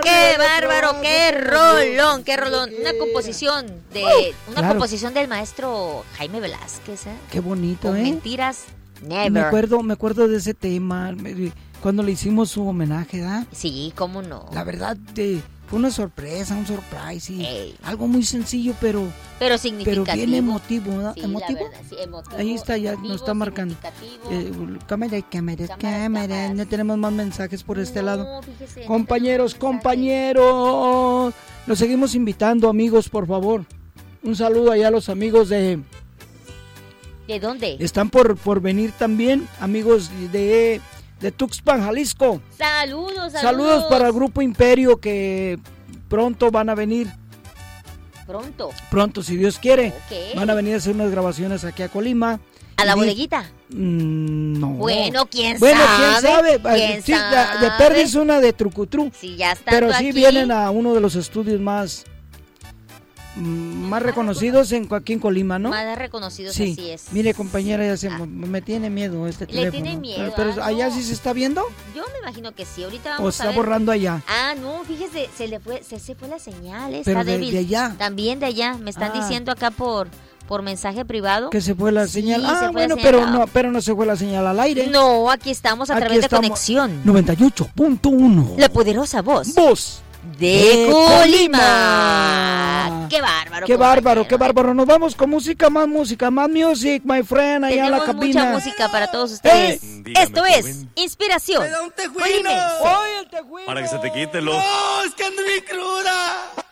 ¡Qué bárbaro! ¡Qué rolón! ¡Qué rolón! Una composición del maestro Jaime Velázquez, ¿eh? Qué bonito, Con Mentiras Never. Me acuerdo de ese tema cuando le hicimos su homenaje, ¿verdad? Sí, cómo no. La verdad, fue una sorpresa, un surprise, y algo muy sencillo, pero significativo. Pero bien emotivo, ¿verdad? Sí, ¿Emotivo? La verdad, sí, emotivo. Ahí está, ya nos está marcando. Cámara. No tenemos más mensajes por este lado. Fíjese, Compañeros, los seguimos invitando, amigos, por favor. Un saludo allá a los amigos ¿De dónde? Están por venir también, amigos de Tuxpan, Jalisco. Saludos para el Grupo Imperio, que pronto van a venir. Pronto, si Dios quiere. Okay. Van a venir a hacer unas grabaciones aquí a Colima. ¿A la bodeguita? No. Bueno, ¿quién sabe? ¿Quién sí, sabe? De Perdis una de Trucutru. Sí, ya está. Pero sí vienen a uno de los estudios más reconocidos aquí en Colima, ¿no? Más reconocidos, sí. Así es. Mire, compañera, me tiene miedo este teléfono. ¿Le tiene miedo? Pero allá sí se está viendo. Yo me imagino que sí. Ahorita vamos a ver. ¿O está borrando allá? No, fíjese, se fue la señal. Está pero débil. de allá. También de allá. Me están diciendo acá por mensaje privado. Que se fue la señal. Bueno, pero no se fue la señal al aire. No, aquí estamos a través de conexión. 98.1. La poderosa voz de Colima. ¡Qué bárbaro! ¡Qué bárbaro! Nos vamos con más música, más music, my friend, allá en la cabina. Tenemos mucha música para todos ustedes. Esto es Inspiración. ¡Oye, el tejuino! Para que se te quite lo... ¡No, es que ando bien cruda!